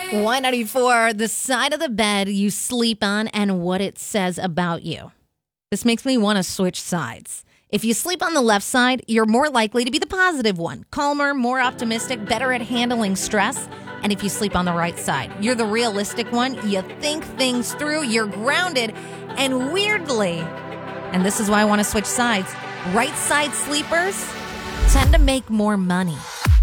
194, the side of the bed you sleep on and what it says about you. This makes me want to switch sides. If you sleep on the left side, you're more likely to be the positive one. Calmer, more optimistic, better at handling stress. And if you sleep on the right side, you're the realistic one. You think things through, you're grounded, and weirdly, and this is why I want to switch sides, right side sleepers tend to make more money.